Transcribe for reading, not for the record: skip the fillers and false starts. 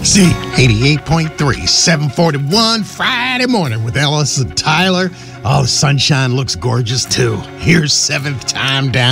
Z 88.3, 741 Friday morning with Ellis and Tyler. Oh, the sunshine looks gorgeous too. Here's Seventh Time Down.